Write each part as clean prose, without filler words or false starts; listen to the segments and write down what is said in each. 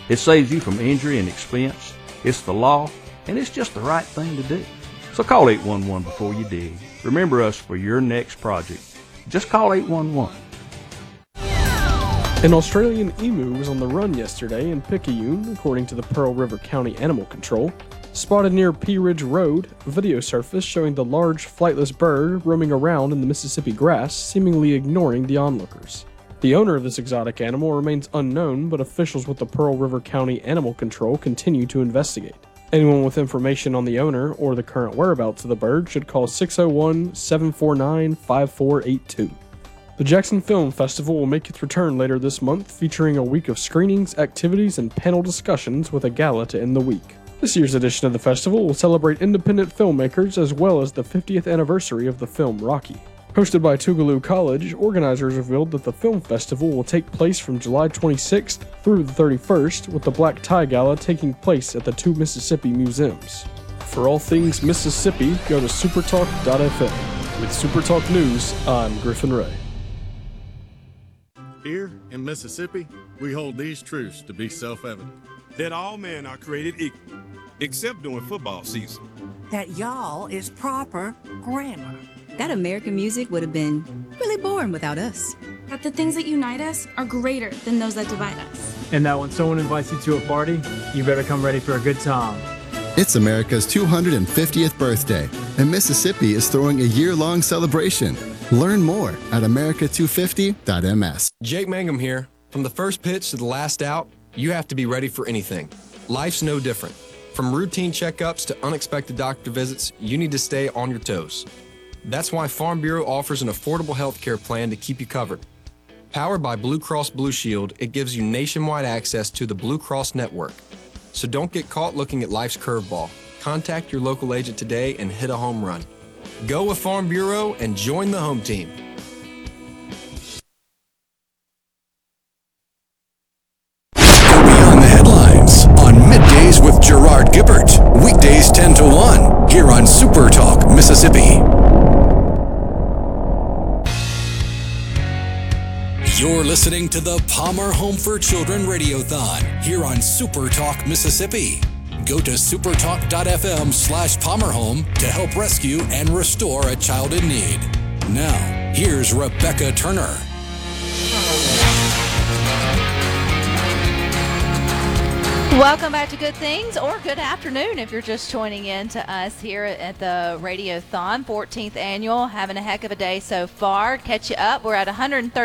It saves you from injury and expense. It's the law, and it's just the right thing to do. So call 811 before you dig. Remember us for your next project. Just call 811. An Australian emu was on the run yesterday in Picayune, according to the Pearl River County Animal Control. Spotted near Pea Ridge Road, a video surfaced showing the large, flightless bird roaming around in the Mississippi grass, seemingly ignoring the onlookers. The owner of this exotic animal remains unknown, but officials with the Pearl River County Animal Control continue to investigate. Anyone with information on the owner or the current whereabouts of the bird should call 601-749-5482. The Jackson Film Festival will make its return later this month, featuring a week of screenings, activities, and panel discussions with a gala to end the week. This year's edition of the festival will celebrate independent filmmakers as well as the 50th anniversary of the film Rocky. Hosted by Tougaloo College, organizers revealed that the film festival will take place from July 26th through the 31st, with the Black Tie Gala taking place at the two Mississippi museums. For all things Mississippi, go to supertalk.fm. With Supertalk News, I'm Griffin Ray. Here in Mississippi, we hold these truths to be self-evident. That all men are created equal, except during football season. That y'all is proper grammar. That American music would have been really boring without us. That the things that unite us are greater than those that divide us. And that when someone invites you to a party, you better come ready for a good time. It's America's 250th birthday, and Mississippi is throwing a year-long celebration. Learn more at america250.ms. Jake Mangum here. From the first pitch to the last out, you have to be ready for anything. Life's no different. From routine checkups to unexpected doctor visits, you need to stay on your toes. That's why Farm Bureau offers an affordable health care plan to keep you covered. Powered by Blue Cross Blue Shield, it gives you nationwide access to the Blue Cross network. So don't get caught looking at life's curveball. Contact your local agent today and hit a home run. Go with Farm Bureau and join the home team. Go beyond the headlines on Middays with Gerard Gibbert. Weekdays 10 to 1 here on Super Talk, Mississippi. You're listening to the Palmer Home for Children Radiothon here on Super Talk, Mississippi. Go to supertalk.fm/PalmerHome to help rescue and restore a child in need. Now, here's Rebecca Turner. Welcome back to Good Things, or good afternoon if you're just joining in to us here at the Radiothon, 14th annual. Having a heck of a day so far. Catch you up. We're at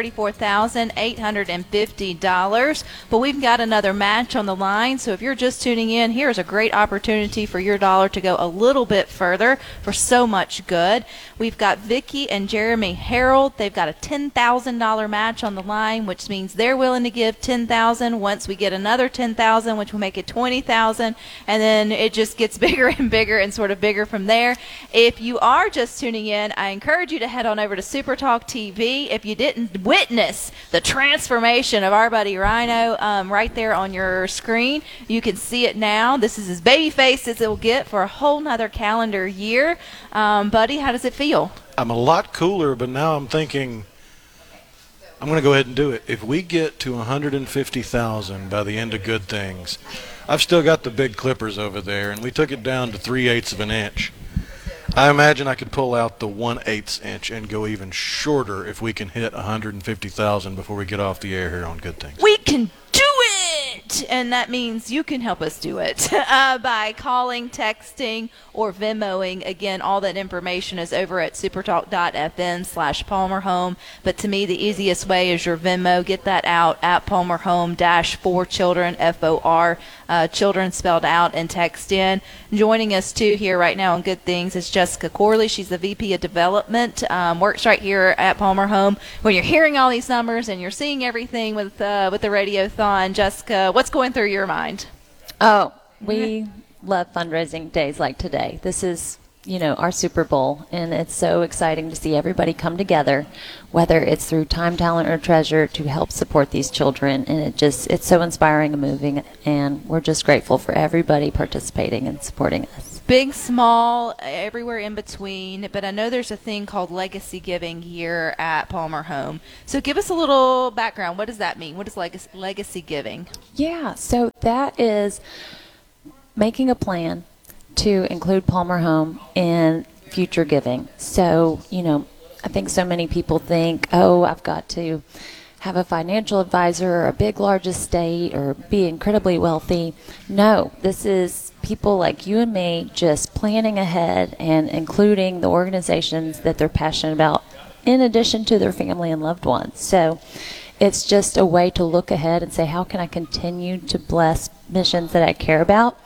$134,850, but we've got another match on the line. So if you're just tuning in, here's a great opportunity for your dollar to go a little bit further for so much good. We've got Vicki and Jeremy Harold. They've got a $10,000 match on the line, which means they're willing to give $10,000. Once we get another $10,000, which will make it $20,000, and then it just gets bigger and bigger and sort of bigger from there. If you are just tuning in, I encourage you to head on over to Super Talk TV. If you didn't witness the transformation of our buddy Rhino right there on your screen, you can see it now. This is as baby faced as it will get for a whole nother calendar year. Buddy, how does it feel? I'm a lot cooler, but now I'm thinking I'm going to go ahead and do it. If we get to 150,000 by the end of Good Things, I've still got the big clippers over there, and we took it down to 3/8 of an inch. I imagine I could pull out the 1/8 inch and go even shorter if we can hit 150,000 before we get off the air here on Good Things. We can do it! And that means you can help us do it by calling, texting, or Venmoing. Again, all that information is over at supertalk.fm/PalmerHome. But to me, the easiest way is your Venmo. Get that out at PalmerHome-4Children, F-O-R, children spelled out, and text in. Joining us, too, here right now on Good Things is Jessica Corley. She's the VP of Development, works right here at Palmer Home. When you're hearing all these numbers and you're seeing everything with the Radiothon, Jessica, what's going through your mind? Oh, we love fundraising days like today. This is, our Super Bowl, and it's so exciting to see everybody come together, whether it's through time, talent, or treasure, to help support these children. And it's so inspiring and moving, and we're just grateful for everybody participating and supporting us. big, small, everywhere in between. But I know there's a thing called legacy giving here at Palmer Home. So give us a little background. What does that mean? What is legacy giving? Yeah, so that is making a plan to include Palmer Home in future giving. So, I think so many people think, oh, I've got to have a financial advisor or a big, large estate or be incredibly wealthy. No, this is people like you and me just planning ahead and including the organizations that they're passionate about in addition to their family and loved ones. So it's just a way to look ahead and say, how can I continue to bless missions that I care about